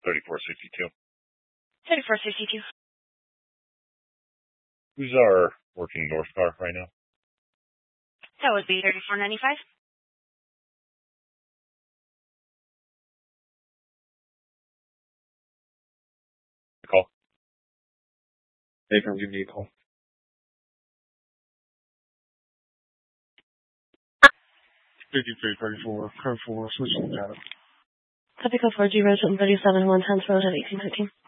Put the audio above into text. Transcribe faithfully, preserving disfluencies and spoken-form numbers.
thirty-four sixty-two. thirty-four sixty-two. Who's our working north car right now? That would be thirty-four ninety-five. Call. Hey, can give me a call. fifty-three thirty-four, curve four, switch to data. Typical four G Road, thirty-seven, one tenth road at eighteen fifteen.